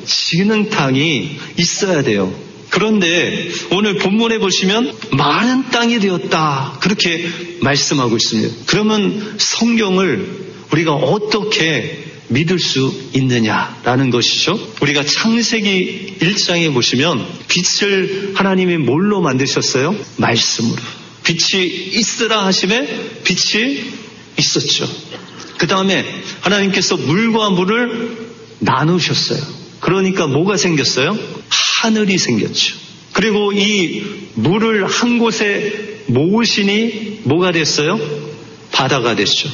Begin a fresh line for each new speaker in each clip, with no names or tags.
지는 땅이 있어야 돼요. 그런데 오늘 본문에 보시면 마른 땅이 되었다 그렇게 말씀하고 있습니다. 그러면 성경을 우리가 어떻게 믿을 수 있느냐라는 것이죠. 우리가 창세기 1장에 보시면 빛을 하나님이 뭘로 만드셨어요? 말씀으로. 빛이 있으라 하심에 빛이 있었죠. 그 다음에 하나님께서 물과 물을 나누셨어요. 그러니까 뭐가 생겼어요? 하늘이 생겼죠. 그리고 이 물을 한 곳에 모으시니 뭐가 됐어요? 바다가 됐죠.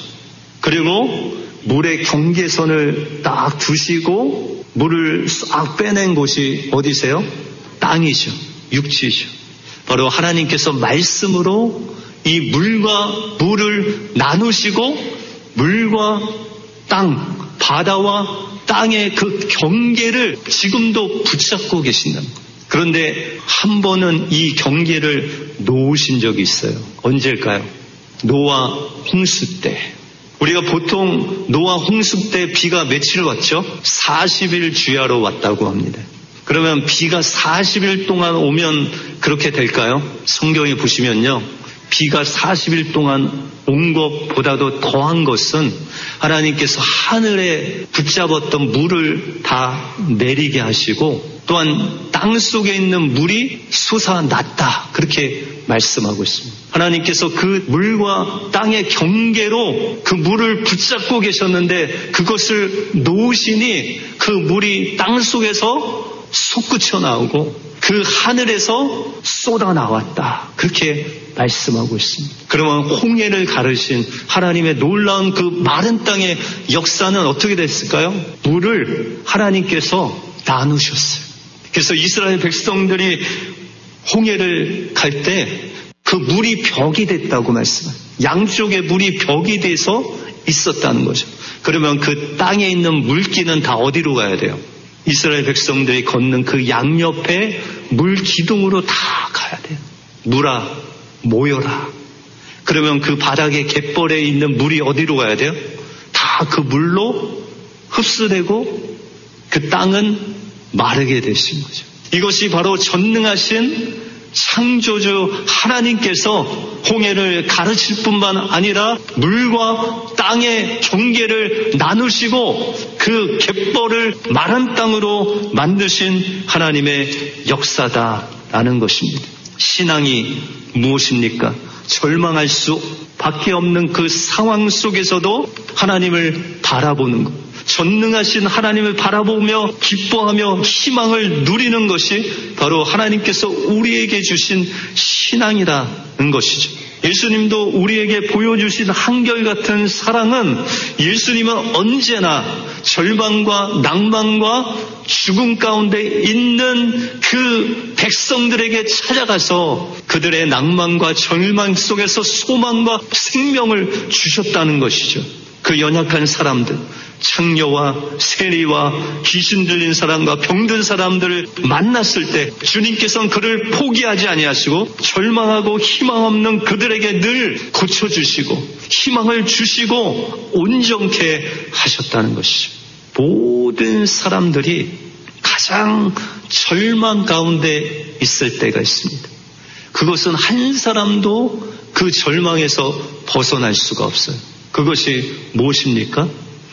그리고 물의 경계선을 딱 두시고 물을 싹 빼낸 곳이 어디세요? 땅이죠. 육지죠. 바로 하나님께서 말씀으로 이 물과 물을 나누시고 물과 땅, 바다와 땅의 그 경계를 지금도 붙잡고 계신다는 거예요. 그런데 한 번은 이 경계를 놓으신 적이 있어요. 언제일까요? 노아 홍수 때. 우리가 보통 노아 홍수 때 비가 며칠 왔죠? 40일 주야로 왔다고 합니다. 그러면 비가 40일 동안 오면 그렇게 될까요? 성경에 보시면요. 비가 40일 동안 온 것보다도 더한 것은 하나님께서 하늘에 붙잡았던 물을 다 내리게 하시고 또한 땅 속에 있는 물이 솟아났다. 그렇게 말씀하고 있습니다. 하나님께서 그 물과 땅의 경계로 그 물을 붙잡고 계셨는데 그것을 놓으시니 그 물이 땅 속에서 솟구쳐 나오고 그 하늘에서 쏟아 나왔다. 그렇게 말씀하고 있습니다. 그러면 홍해를 가르신 하나님의 놀라운 그 마른 땅의 역사는 어떻게 됐을까요? 물을 하나님께서 나누셨어요. 그래서 이스라엘 백성들이 홍해를 갈 때 그 물이 벽이 됐다고 말씀해요. 양쪽에 물이 벽이 돼서 있었다는 거죠. 그러면 그 땅에 있는 물기는 다 어디로 가야 돼요? 이스라엘 백성들이 걷는 그 양옆에 물 기둥으로 다 가야 돼요. 물아 모여라. 그러면 그 바닥에 갯벌에 있는 물이 어디로 가야 돼요? 다 그 물로 흡수되고 그 땅은 마르게 되신 거죠. 이것이 바로 전능하신 창조주 하나님께서 홍해를 가르칠 뿐만 아니라 물과 땅의 경계를 나누시고 그 갯벌을 마른 땅으로 만드신 하나님의 역사다라는 것입니다. 신앙이 무엇입니까? 절망할 수밖에 없는 그 상황 속에서도 하나님을 바라보는 것. 전능하신 하나님을 바라보며 기뻐하며 희망을 누리는 것이 바로 하나님께서 우리에게 주신 신앙이라는 것이죠. 예수님도 우리에게 보여주신 한결같은 사랑은 예수님은 언제나 절망과 낭만과 죽음 가운데 있는 그 백성들에게 찾아가서 그들의 낭만과 절망 속에서 소망과 생명을 주셨다는 것이죠. 그 연약한 사람들, 창녀와 세리와 귀신 들린 사람과 병든 사람들을 만났을 때 주님께서는 그를 포기하지 아니하시고 절망하고 희망 없는 그들에게 늘 고쳐주시고 희망을 주시고 온전케 하셨다는 것이죠. 모든 사람들이 가장 절망 가운데 있을 때가 있습니다. 그것은 한 사람도 그 절망에서 벗어날 수가 없어요. 그것이 무엇입니까?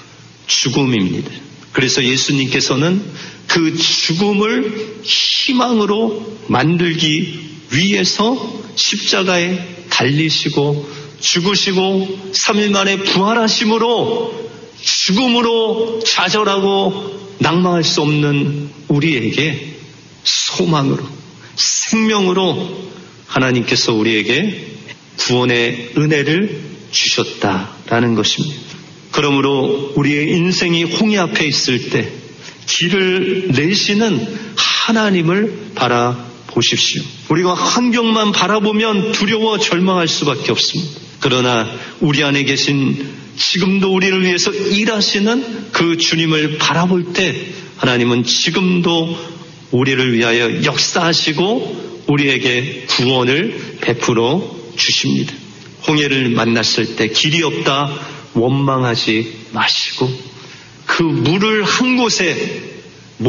죽음입니다. 그래서 예수님께서는 그 죽음을 희망으로 만들기 위해서 십자가에 달리시고 죽으시고 3일 만에 부활하심으로 죽음으로 좌절하고 낭망할 수 없는 우리에게 소망으로 생명으로 하나님께서 우리에게 구원의 은혜를 주셨다라는 것입니다. 그러므로 우리의 인생이 홍해 앞에 있을 때 길을 내시는 하나님을 바라보십시오. 우리가 환경만 바라보면 두려워 절망할 수밖에 없습니다. 그러나 우리 안에 계신 지금도 우리를 위해서 일하시는 그 주님을 바라볼 때 하나님은 지금도 우리를 위하여 역사하시고 우리에게 구원을 베풀어 주십니다. 홍해를 만났을 때 길이 없다 원망하지 마시고 그 물을 한 곳에